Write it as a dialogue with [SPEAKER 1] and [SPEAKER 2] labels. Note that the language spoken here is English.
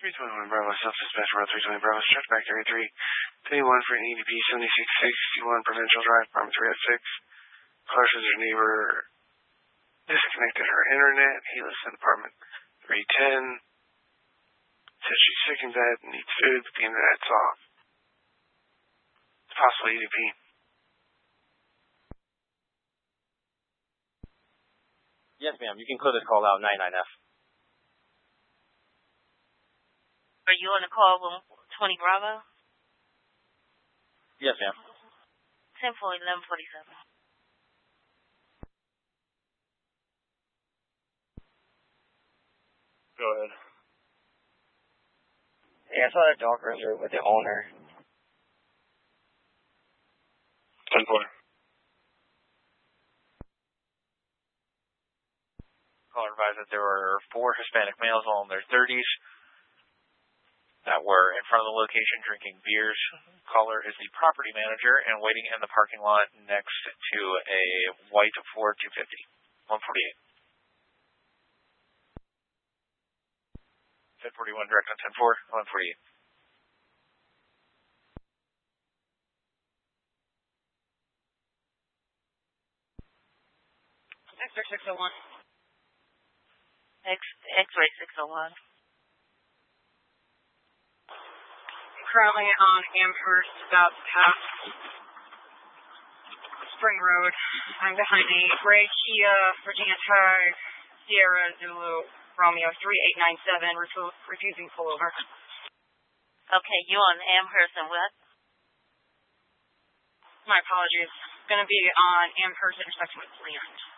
[SPEAKER 1] 321 Bravo, self-dispatch, road 320 Bravo, stretch back area 321 for an EDP 7661 Provincial Drive, apartment 306. Caller says her neighbor disconnected her internet. He lives in apartment 310. Says she's sick in bed, needs food, but the internet's off. It's possible EDP.
[SPEAKER 2] Yes, ma'am. You can clear this call out, 99F.
[SPEAKER 3] Are you on the call room 20 Bravo?
[SPEAKER 2] Yes, ma'am.
[SPEAKER 3] 10-4, 1147.
[SPEAKER 2] Go ahead.
[SPEAKER 4] Yeah, I saw that dog earlier with the owner.
[SPEAKER 2] 10-4. Caller advised that there were 4 Hispanic males, all in their 30s, that were in front of the location drinking beers. Caller is the property manager and waiting in the parking lot next to a white Ford 250. 148. 1041 direct on 10-4, 148.
[SPEAKER 3] 601. X-ray 601.
[SPEAKER 5] Currently on Amherst, about past Spring Road. I'm behind a gray Kia, Virginia Tag, Sierra Zulu, Romeo 3897, refusing pullover.
[SPEAKER 3] Okay, you on Amherst and what?
[SPEAKER 5] My apologies. Going to be on Amherst intersection with Leon.